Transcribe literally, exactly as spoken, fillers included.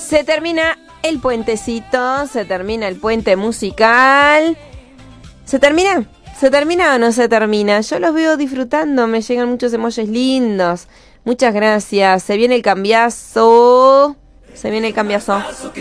Se termina el puentecito, se termina el puente musical. ¿Se termina? ¿Se termina o no se termina? Yo los veo disfrutando, me llegan muchos emojis lindos. Muchas gracias. Se viene el cambiazo. Se viene el cambiazo.